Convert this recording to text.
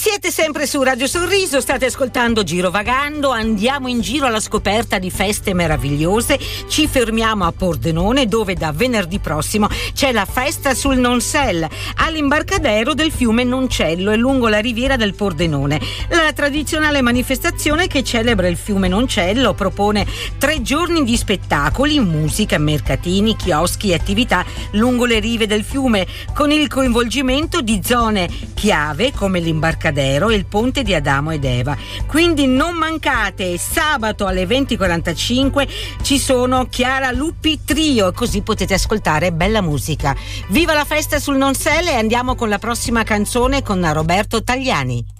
Siete sempre su Radio Sorriso, state ascoltando Girovagando, andiamo in giro alla scoperta di feste meravigliose, ci fermiamo a Pordenone dove da venerdì prossimo c'è la festa sul Nonsel, all'imbarcadero del fiume Noncello e lungo la riviera del Pordenone. La tradizionale manifestazione che celebra il fiume Noncello propone 3 giorni di spettacoli, musica, mercatini, chioschi e attività lungo le rive del fiume, con il coinvolgimento di zone chiave come l'imbarcadero e il ponte di Adamo ed Eva. Quindi non mancate, sabato alle 20:45 ci sono Chiara Luppi Trio, così potete ascoltare bella musica. Viva la festa sul Nonsel e andiamo con la prossima canzone con Roberto Tagliani.